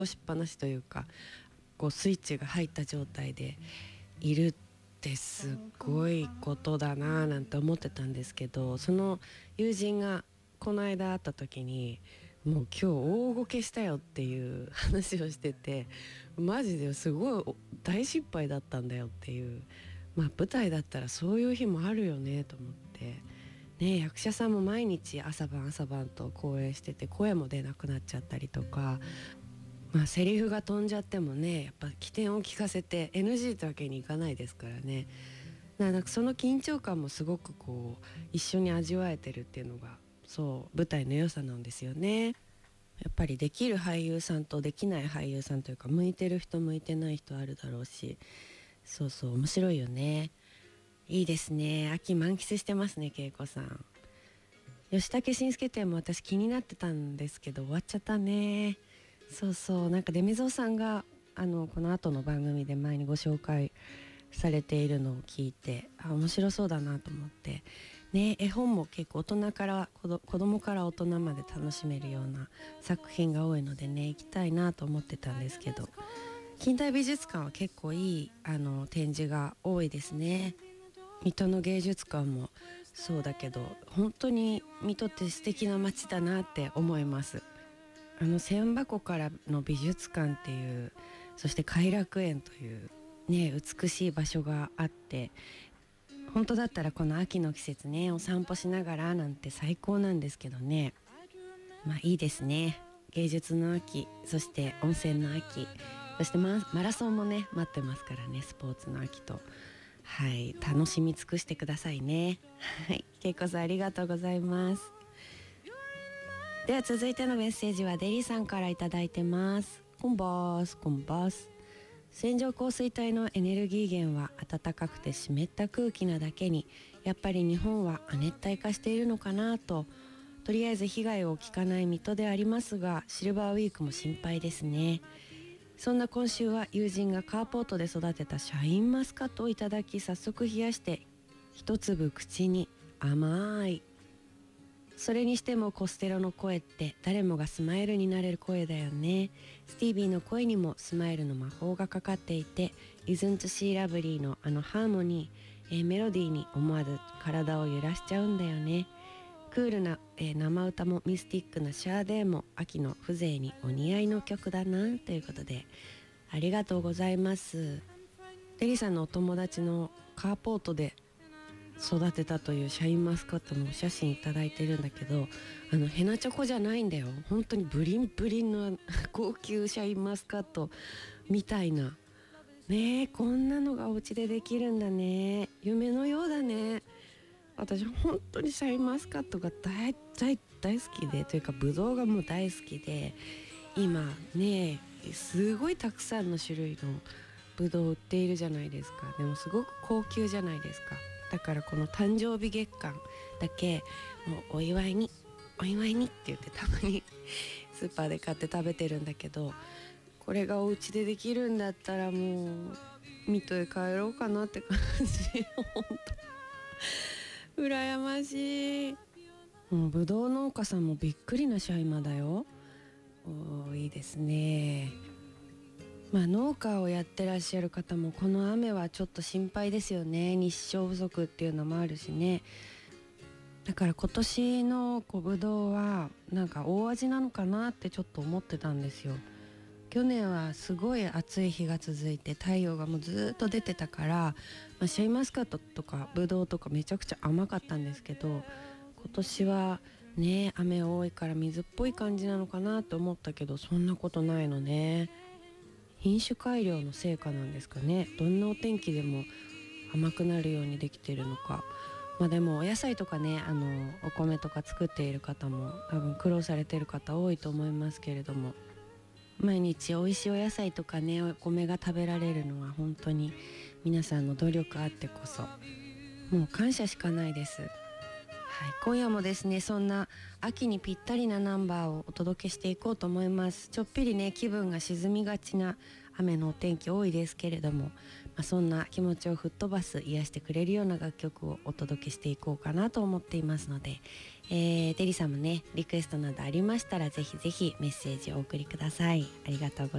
しっぱなしというか、こうスイッチが入った状態でいるってすごいことだななんて思ってたんですけど、その友人がこの間会った時に、もう今日大ごけしたよっていう話をしてて、マジですごい大失敗だったんだよっていう、まあ舞台だったらそういう日もあるよねと思って。ね、役者さんも毎日朝晩朝晩と公演してて声も出なくなっちゃったりとか、まあセリフが飛んじゃってもね、やっぱ起点を聞かせて NG ってわけにいかないですからね。なんかその緊張感もすごくこう一緒に味わえてるっていうのが、そう舞台の良さなんですよね。やっぱりできる俳優さんとできない俳優さんというか、向いてる人向いてない人あるだろうし、そうそう面白いよね。いいですね。秋満喫してますね、恵子さん。吉武慎介展も私気になってたんですけど終わっちゃったね。そうそう、なんかデメゾーさんがこの後の番組で前にご紹介されているのを聞いて、面白そうだなと思ってね。絵本も結構大人から子供から大人まで楽しめるような作品が多いのでね、行きたいなと思ってたんですけど、近代美術館は結構いい展示が多いですね。水戸の芸術館もそうだけど、本当に水戸って素敵な街だなって思います。千波湖からの美術館っていう、そして偕楽園というね美しい場所があって、本当だったらこの秋の季節ねお散歩しながらなんて最高なんですけどね。まあいいですね。芸術の秋、そして温泉の秋、そしてマラソンもね待ってますからね、スポーツの秋と。はい、楽しみ尽くしてくださいね。はい、けいこさんありがとうございます。では続いてのメッセージはデリさんからいただいてます。こんばーす、こんばーす。線状降水帯のエネルギー源は暖かくて湿った空気なだけに、やっぱり日本は亜熱帯化しているのかなと。とりあえず被害を聞かない水戸でありますが、シルバーウィークも心配ですね。そんな今週は友人がカーポートで育てたシャインマスカットをいただき、早速冷やして一粒口に。甘い。それにしてもコステロの声って誰もがスマイルになれる声だよね。スティービーの声にもスマイルの魔法がかかっていて、 Isn't She Lovely のハーモニー、メロディーに思わず体を揺らしちゃうんだよね。クールな、生歌もミスティックなシャーデーも秋の風情にお似合いの曲だなということで、ありがとうございます。デリさんのお友達のカーポートで育てたというシャインマスカットのお写真いただいてるんだけど、ヘナチョコじゃないんだよ。本当にブリンブリンの高級シャインマスカットみたいなね。え、こんなのがお家でできるんだね。夢のようだね。私本当にシャインマスカットが大好きで、というかブドウがもう大好きで、今ねすごいたくさんの種類のブドウ売っているじゃないですか。でもすごく高級じゃないですか。だからこの誕生日月間だけ、もうお祝いにって言ってたまにスーパーで買って食べてるんだけど、これがお家でできるんだったらもう水戸へ帰ろうかなって感じ。本当羨ましい。もうぶどう農家さんもびっくりなシャイマだよ。いいですね。まあ農家をやってらっしゃる方もこの雨はちょっと心配ですよね。日照不足っていうのもあるしね。だから今年のぶどうはなんか大味なのかなってちょっと思ってたんですよ。去年はすごい暑い日が続いて太陽がもうずっと出てたから、シャインマスカットとかブドウとかめちゃくちゃ甘かったんですけど、今年はね雨多いから水っぽい感じなのかなと思ったけど、そんなことないのね。品種改良の成果なんですかね。どんなお天気でも甘くなるようにできてるのか。でもお野菜とかね、お米とか作っている方も多分苦労されている方多いと思いますけれども、毎日美味しいお野菜とかねお米が食べられるのは本当に皆さんの努力あってこそ、もう感謝しかないです。はい、今夜もですねそんな秋にぴったりなナンバーをお届けしていこうと思います。ちょっぴりね気分が沈みがちな雨のお天気多いですけれども、 そんな気持ちを吹っ飛ばす癒してくれるような楽曲をお届けしていこうかなと思っていますので、テリーさんもねリクエストなどありましたらぜひぜひメッセージをお送りください。ありがとうございます。